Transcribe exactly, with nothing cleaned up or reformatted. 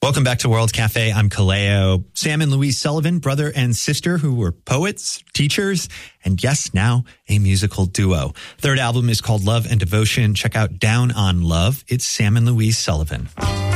Welcome back to World Cafe. I'm Kaleo. Sam and Louise Sullivan, brother and sister who were poets, teachers, and yes, now a musical duo. Third album is called Love and Devotion. Check out Down on Love. It's Sam and Louise Sullivan.